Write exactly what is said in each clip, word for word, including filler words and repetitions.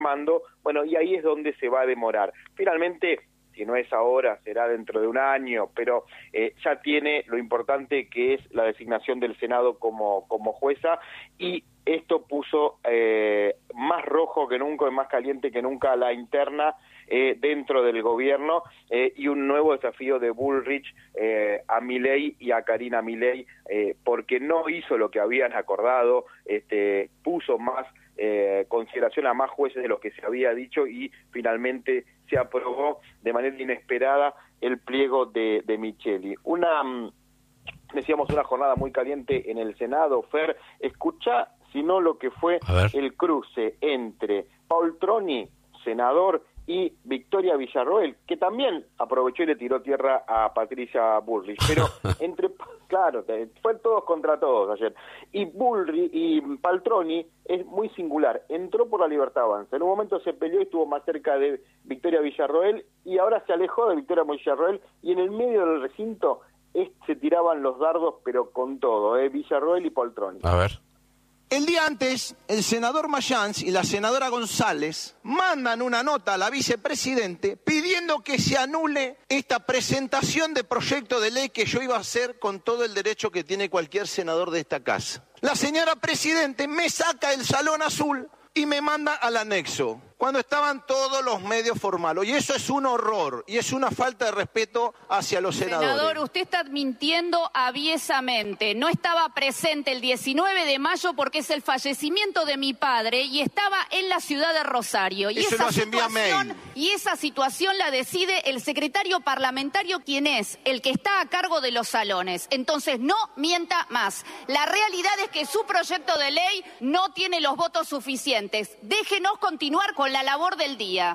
mando, bueno, y ahí es donde se va a demorar. Finalmente, si no es ahora, será dentro de un año, pero eh, ya tiene lo importante que es la designación del Senado como, como jueza, y esto puso eh, más rojo que nunca y más caliente que nunca la interna eh, dentro del gobierno, eh, y un nuevo desafío de Bullrich eh, a Milei y a Karina Milei, eh, porque no hizo lo que habían acordado, este, puso más eh, consideración a más jueces de lo que se había dicho, y finalmente se aprobó de manera inesperada el pliego de, de Micheli. Una, decíamos, una jornada muy caliente en el Senado. Fer, escucha, si no, lo que fue el cruce entre Paul Troni, senador, y Victoria Villarroel, que también aprovechó y le tiró tierra a Patricia Bullrich, pero entre, claro, fue todos contra todos ayer, y Bullrich y Paltroni es muy singular, entró por la Libertad Avanza, en un momento se peleó y estuvo más cerca de Victoria Villarroel, y ahora se alejó de Victoria Villarroel, y en el medio del recinto es, se tiraban los dardos, pero con todo, eh, Villarroel y Paltroni. A ver. El día antes, el senador Mayans y la senadora González mandan una nota a la vicepresidente pidiendo que se anule esta presentación de proyecto de ley que yo iba a hacer con todo el derecho que tiene cualquier senador de esta casa. La señora presidente me saca del salón azul y me manda al anexo, cuando estaban todos los medios formales. Y eso es un horror, y es una falta de respeto hacia los senadores. Senador, usted está mintiendo aviesamente. No estaba presente el diecinueve de mayo porque es el fallecimiento de mi padre y estaba en la ciudad de Rosario. Y eso esa lo hacen vía mail. Y esa situación la decide el secretario parlamentario, quien es el que está a cargo de los salones. Entonces, no mienta más. La realidad es que su proyecto de ley no tiene los votos suficientes. Déjenos continuar con la labor del día.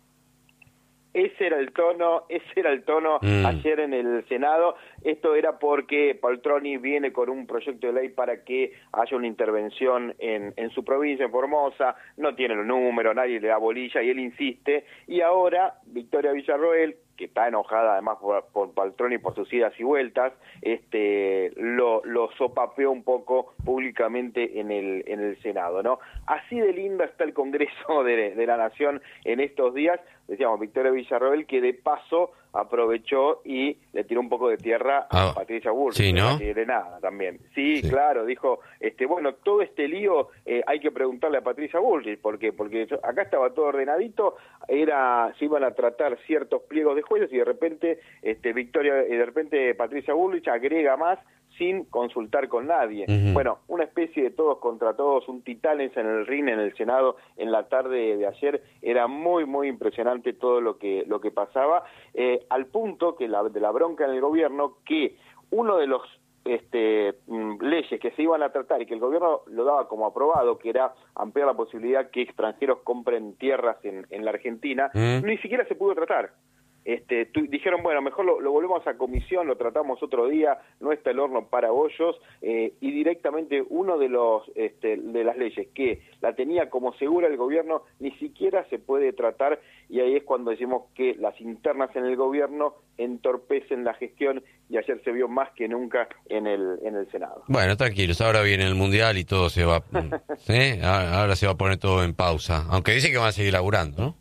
Ese era el tono, ese era el tono mm. ayer en el Senado. Esto era porque Paltroni viene con un proyecto de ley para que haya una intervención en, en su provincia, en Formosa, no tiene los números, nadie le da bolilla y él insiste. Y ahora Victoria Villarroel, que está enojada además por, por Paltroni por sus idas y vueltas, este, lo, lo sopapeó un poco públicamente en el, en el Senado, ¿no? Así de linda está el Congreso de, de la Nación en estos días. Decíamos, Victoria Villarroel, que de paso aprovechó y le tiró un poco de tierra a ah, Patricia Bullrich, sí, ¿no? De nada también. Sí, sí, claro, dijo, este, bueno, todo este lío eh, hay que preguntarle a Patricia Bullrich, ¿por qué? Porque acá estaba todo ordenadito, era, se iban a tratar ciertos pliegos de jueces y de repente, este, Victoria, y de repente Patricia Bullrich agrega más sin consultar con nadie. Uh-huh. Bueno, una especie de todos contra todos, un titanes en el ring en el Senado en la tarde de ayer. Era muy, muy impresionante todo lo que lo que pasaba, eh, al punto que la, de la bronca en el gobierno, que uno de los este, mm, leyes que se iban a tratar y que el gobierno lo daba como aprobado, que era ampliar la posibilidad que extranjeros compren tierras en, en la Argentina, uh-huh, ni siquiera se pudo tratar. Este, tu, dijeron, bueno, mejor lo, lo volvemos a comisión, lo tratamos otro día, no está el horno para bollos, eh, y directamente uno de los este, de las leyes que la tenía como segura el gobierno ni siquiera se puede tratar, y ahí es cuando decimos que las internas en el gobierno entorpecen la gestión, y ayer se vio más que nunca en el en el Senado. Bueno, tranquilos, ahora viene el Mundial y todo se va, ¿sí? Ahora se va a poner todo en pausa, aunque dice que van a seguir laburando, ¿no?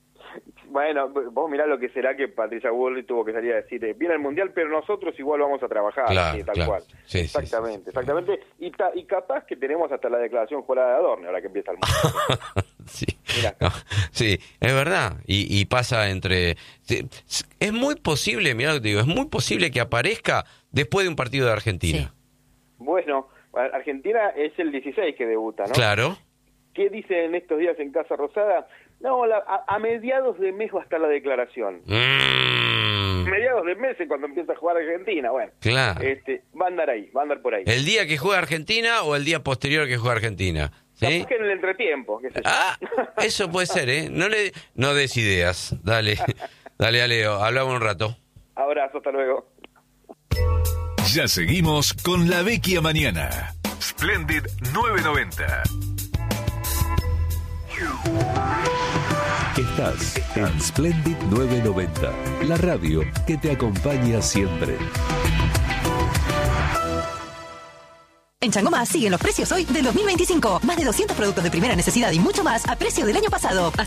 Bueno, vos mirá lo que será que Patricia Bullrich tuvo que salir a decir, viene el Mundial, pero nosotros igual vamos a trabajar, claro, sí, tal claro. cual. Sí, exactamente, sí, sí, exactamente. Y, ta, y capaz que tenemos hasta la declaración jurada de Adorno, ahora que empieza el Mundial. sí. No, sí, es verdad. Y, y pasa entre... Es muy posible, mirá lo que te digo, es muy posible que aparezca después de un partido de Argentina. Sí. Bueno, Argentina es el dieciséis que debuta, ¿no? Claro. ¿Qué dicen en estos días en Casa Rosada? No, la, a, a mediados de mes va a estar la declaración. Mm. Mediados de mes es cuando empieza a jugar Argentina, bueno. Claro. Este, va a andar ahí, va a andar por ahí. ¿El día que juega Argentina o el día posterior que juega Argentina? ¿Sí? Capaz que en el entretiempo, qué sé yo. Ah, eso puede ser, ¿eh? No le, no des ideas. Dale, dale, Aleo, hablamos un rato. Abrazo, hasta luego. Ya seguimos con La Vecchia Mañana. Splendid nueve noventa. Estás en Splendid nueve noventa, la radio que te acompaña siempre. En Chango Más siguen los precios hoy del dos mil veinticinco. Más de doscientos productos de primera necesidad y mucho más a precio del año pasado.